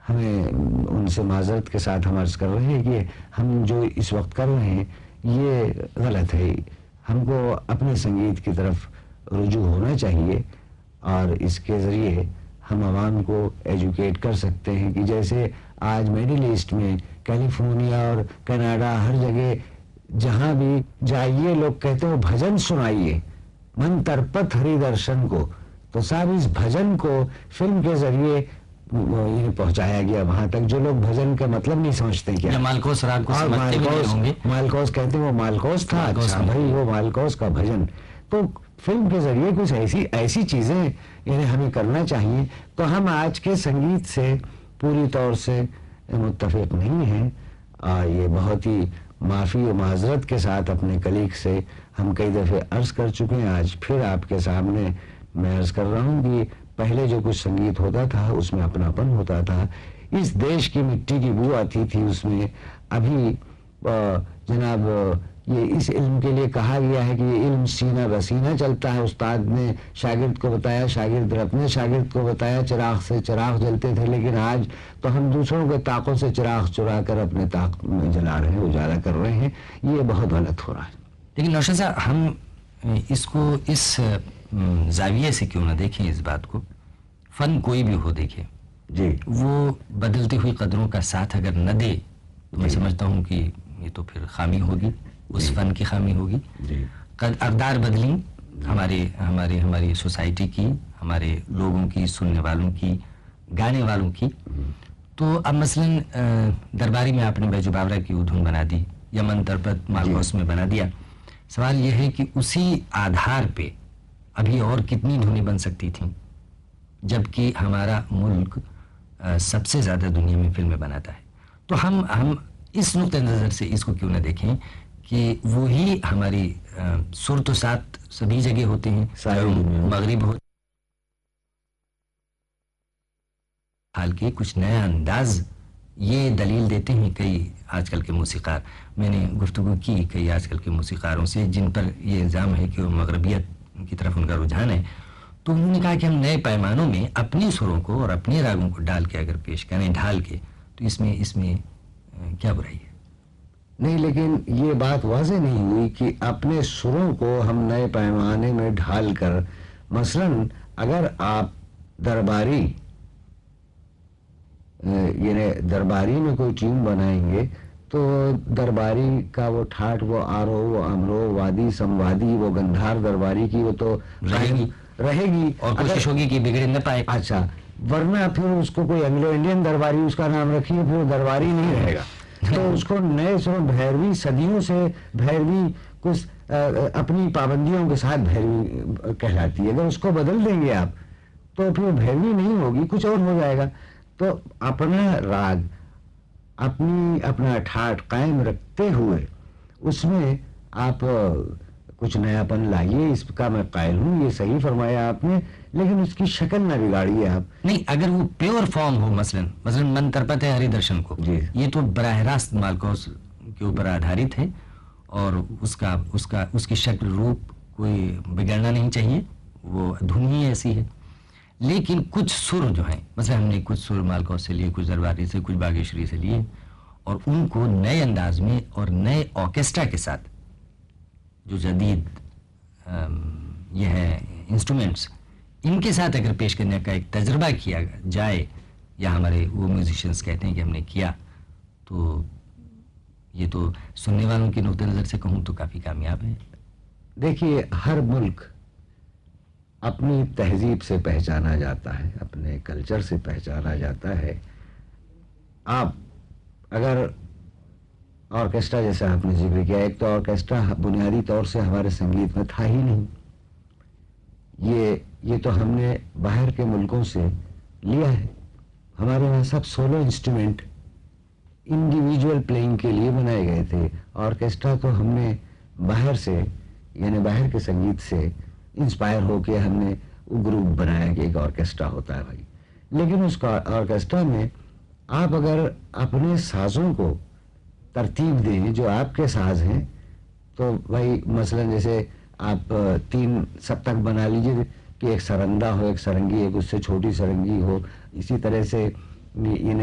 ہمیں ان سے معذرت کے ساتھ ہم عرض کر رہے ہیں کہ ہم جو اس وقت کر رہے ہیں یہ غلط ہے. ہم کو اپنے سنگیت کی طرف رجوع ہونا چاہیے اور اس کے ذریعے ہم عوام کو ایجوکیٹ کر سکتے ہیں کہ جیسے آج میڈل ایسٹ میں کیلیفورنیا اور کینیڈا ہر جگہ جہاں بھی جائیے لوگ کہتے ہیں بھجن سنائیے من ترپت ہری درشن کو. تو صاحب اس بھجن کو فلم کے ذریعے پہنچایا گیا وہاں تک جو لوگ بھجن کا مطلب نہیں سمجھتے کیا. مالکوس راگ کو سمجھتے بھی نہیں ہوں گے. مالکوس کہتے ہیں وہ مالکوس تھا. اچھا بھائی وہ مالکوس کا بھجن. تو فلم کے ذریعے کچھ ایسی چیزیں یعنی ہمیں کرنا چاہیے. تو ہم آج کے سنگیت سے پوری طور سے متفق نہیں ہیں. یہ بہت ہی معافی و معذرت کے ساتھ اپنے کلیگ سے ہم کئی دفعے عرض کر چکے ہیں. آج پھر آپ کے سامنے میں عرض کر رہا ہوں کہ پہلے جو کچھ سنگیت ہوتا تھا اس میں اپناپن ہوتا تھا. اس دیش کی مٹی کی بو آتی تھی اس میں. ابھی جناب یہ اس علم کے لیے کہا گیا ہے کہ یہ علم سینہ بسینہ چلتا ہے. استاد نے شاگرد کو بتایا, شاگرد نے اپنے شاگرد کو بتایا, چراغ سے چراغ جلتے تھے. لیکن آج تو ہم دوسروں کے طاقوں سے چراغ چرا کر اپنے طاق میں جلا رہے ہیں, اجالا کر رہے ہیں. یہ بہت غلط ہو رہا ہے. لیکن نوشاد صاحب ہم اس کو اس زاویے سے کیوں نہ دیکھیں اس بات کو. فن کوئی بھی ہو دیکھے جی وہ بدلتی ہوئی قدروں کا ساتھ اگر نہ دے تو میں سمجھتا ہوں کہ یہ تو پھر خامی ہوگی, اس فن کی خامی ہوگی. اقدار بدلی ہماری سوسائٹی کی, ہمارے لوگوں کی, سننے والوں کی, گانے والوں کی. تو اب مثلا درباری میں آپ نے بیجو باورا کی دھن بنا دی یا من ترپت مالکوس میں بنا دیا. سوال یہ ہے کہ اسی آدھار پہ ابھی اور کتنی دھنیں بن سکتی تھیں جبکہ ہمارا ملک سب سے زیادہ دنیا میں فلمیں بناتا ہے. تو ہم اس نقطۂ نظر سے اس کو کیوں نہ دیکھیں کہ وہی ہماری سر و سات سبھی جگہ ہوتے ہیں, مغرب ہو حال کے کچھ نیا انداز یہ دلیل دیتے ہیں کئی آج کل کے موسیقار. میں نے گفتگو کی کئی آج کل کے موسیقاروں سے جن پر یہ الزام ہے کہ وہ مغربیت کی طرف ان کا رجحان ہے. تو انہوں نے کہا کہ ہم نئے پیمانوں میں اپنی سروں کو اور اپنے راگوں کو ڈال کے اگر پیش کریں ڈھال کے تو اس میں کیا برائی ہے. نہیں, لیکن یہ بات واضح نہیں ہوئی کہ اپنے سروں کو ہم نئے پیمانے میں ڈھال کر مثلا اگر آپ درباری یعنی درباری میں کوئی ٹیم بنائیں گے تو درباری کا وہ ٹھاٹ, وہ آرو, وہ امرو, وادی سموادی, وہ گندھار درباری کی وہ تو رہے گی اور کوشش ہوگی کہ بگڑ نہ پائے. اچھا, ورنہ پھر اس کو کوئی اینگلو انڈین درباری اس کا نام رکھیے پھر درباری نہیں رہے گا. تو اس کو نئے سروں بھیروی صدیوں سے بھیروی کچھ اپنی پابندیوں کے ساتھ بھیروی کہلاتی ہے. اگر اس کو بدل دیں گے آپ تو پھر بھیروی نہیں ہوگی, کچھ اور ہو جائے گا. تو اپنا راگ اپنا ٹھاٹ قائم رکھتے ہوئے اس میں آپ کچھ نیا پن لائیے. اس کا میں قائل ہوں, یہ صحیح فرمایا آپ نے, لیکن اس کی شکل نہ بگاڑیے آپ. نہیں, اگر وہ پیور فارم ہو مثلا من ترپت ہے ہری درشن کو, یہ تو براہ راست مالکوس کے اوپر آدھارت ہے اور اس کی شکل روپ کوئی بگڑنا نہیں چاہیے, وہ دھن ہی ایسی ہے. لیکن کچھ سر جو ہیں مثلا ہم نے کچھ سر مالکوس سے لیے, کچھ درباری سے, کچھ باگیشوری سے لیے اور ان کو نئے انداز میں اور نئے آرکیسٹرا کے ساتھ جو جدید یہ ہے انسٹرومنٹس ان کے ساتھ اگر پیش کرنے کا ایک تجربہ کیا جائے یا ہمارے وہ میوزیشینس کہتے ہیں کہ ہم نے کیا, تو یہ تو سننے والوں کے نقطۂ نظر سے کہوں تو کافی کامیاب ہے. دیکھیے, ہر ملک اپنی تہذیب سے پہچانا جاتا ہے, اپنے کلچر سے پہچانا جاتا ہے. آپ اگر آرکیسٹرا جیسا آپ نے ذکر کیا, ایک تو آرکیسٹرا بنیادی طور سے ہمارے سنگیت میں تھا ہی نہیں. یہ تو ہم نے باہر کے ملکوں سے لیا ہے. ہمارے یہاں سب سولو انسٹرومنٹ انڈیویجول پلینگ کے لیے بنائے گئے تھے. آرکیسٹرا تو ہم نے باہر سے یعنی باہر کے سنگیت سے انسپائر ہو کے ہم نے وہ گروپ بنایا کہ ایک آرکیسٹرا ہوتا ہے بھائی. لیکن اس کا آرکیسٹرا میں آپ اگر اپنے سازوں کو ترتیب دیں جو آپ کے ساز ہیں تو بھائی مثلا جیسے آپ 3 سپتک بنا لیجئے کہ ایک سرندہ ہو, ایک سرنگی, ایک اس سے چھوٹی سرنگی ہو. اسی طرح سے یہ